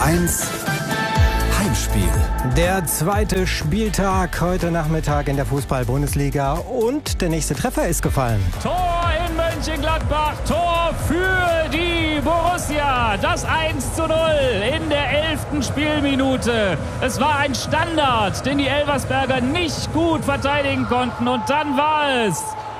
HR1 Heimspiel. Der zweite Spieltag heute Nachmittag in der Fußball-Bundesliga und der nächste Treffer ist gefallen. Tor in Mönchengladbach, Tor für die Borussia. Das 1:0 in der 11. Spielminute. Es war ein Standard, den die Elversberger nicht gut verteidigen konnten. Und dann war es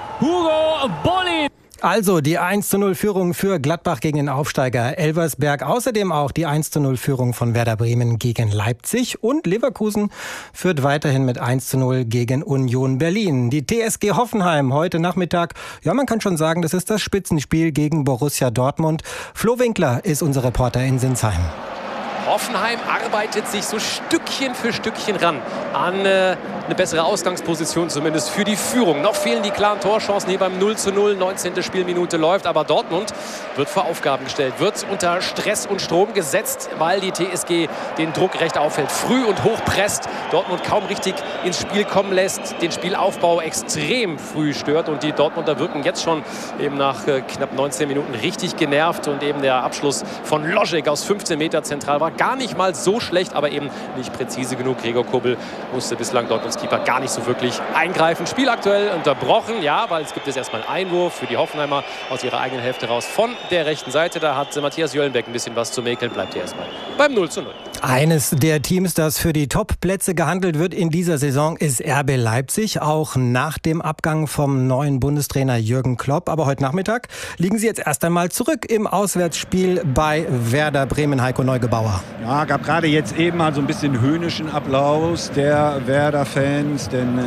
Hugo Bollin. Also die 1:0-Führung für Gladbach gegen den Aufsteiger Elversberg. Außerdem auch die 1:0-Führung von Werder Bremen gegen Leipzig. Und Leverkusen führt weiterhin mit 1:0 gegen Union Berlin. Die TSG Hoffenheim heute Nachmittag, ja, man kann schon sagen, das ist das Spitzenspiel gegen Borussia Dortmund. Flo Winkler ist unser Reporter in Sinsheim. Hoffenheim arbeitet sich so Stückchen für Stückchen ran an eine bessere Ausgangsposition, zumindest für die Führung. Noch fehlen die klaren Torchancen hier beim 0:0. 19. Spielminute läuft, aber Dortmund wird vor Aufgaben gestellt, wird unter Stress und Strom gesetzt, weil die TSG den Druck recht aufhält. Früh und hoch presst, Dortmund kaum richtig ins Spiel kommen lässt, den Spielaufbau extrem früh stört und die Dortmunder wirken jetzt schon eben nach knapp 19 Minuten richtig genervt und eben der Abschluss von Logic aus 15 Meter zentral war gar nicht mal so schlecht, aber eben nicht präzise genug. Gregor Kobel musste bislang Dortmunds Keeper gar nicht so wirklich eingreifen. Spiel aktuell unterbrochen, ja, weil es gibt jetzt erstmal einen Einwurf für die Hoffenheimer aus ihrer eigenen Hälfte raus von der rechten Seite. Da hat Matthias Jöllenbeck ein bisschen was zu mäkeln, bleibt hier erstmal beim 0:0. Eines der Teams, das für die Top-Plätze gehandelt wird in dieser Saison, ist RB Leipzig, auch nach dem Abgang vom neuen Bundestrainer Jürgen Klopp. Aber heute Nachmittag liegen sie jetzt erst einmal zurück im Auswärtsspiel bei Werder Bremen. Heiko Neugebauer. Ja, gab gerade jetzt eben mal so ein bisschen höhnischen Applaus der Werder-Fans, denn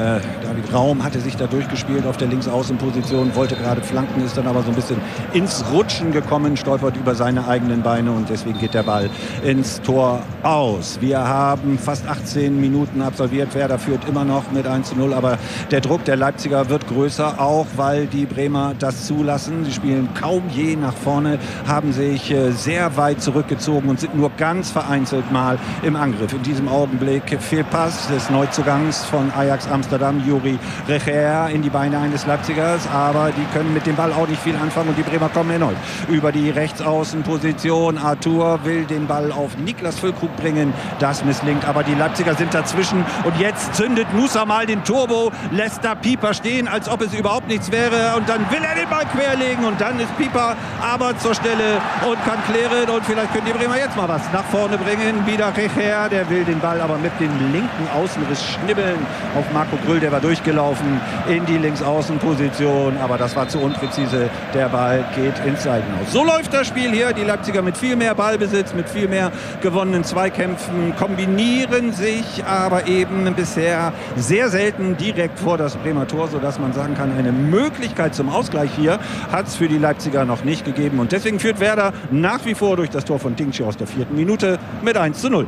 David Raum hatte sich da durchgespielt auf der Linksaußenposition, wollte gerade flanken, ist dann aber so ein bisschen ins Rutschen gekommen, stolpert über seine eigenen Beine und deswegen geht der Ball ins Tor aus. Wir haben fast 18 Minuten absolviert, Werder führt immer noch mit 1:0, aber der Druck der Leipziger wird größer, auch weil die Bremer das zulassen. Sie spielen kaum je nach vorne, haben sich sehr weit zurückgezogen und sind nur ganz vereinzelt mal im Angriff. In diesem Augenblick Fehlpass des Neuzugangs von Ajax Amsterdam, Juri Recher, in die Beine eines Leipzigers, aber die können mit dem Ball auch nicht viel anfangen und die Bremer kommen erneut über die Rechtsaußenposition. Arthur will den Ball auf Niklas Füllkrug bringen, das misslingt, aber die Leipziger sind dazwischen und jetzt zündet Musa mal den Turbo, lässt da Pieper stehen, als ob es überhaupt nichts wäre und dann will er den Ball querlegen und dann ist Pieper aber zur Stelle und kann klären und vielleicht können die Bremer jetzt mal was nach vorne bringen. Wieder Recher, der will den Ball aber mit dem linken Außenriss schnibbeln auf Marco Grüll, der war durchgelaufen in die Linksaußenposition, aber das war zu unpräzise. Der Ball geht ins Seitenhaus. So läuft das Spiel hier. Die Leipziger mit viel mehr Ballbesitz, mit viel mehr gewonnenen Zweikämpfen, kombinieren sich aber eben bisher sehr selten direkt vor das Bremer Tor, sodass man sagen kann, eine Möglichkeit zum Ausgleich hier hat es für die Leipziger noch nicht gegeben und deswegen führt Werder nach wie vor durch das Tor von Tingchi aus der 4. Minute mit 1:0.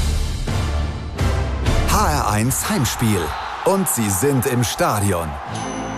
HR1 Heimspiel. Und sie sind im Stadion.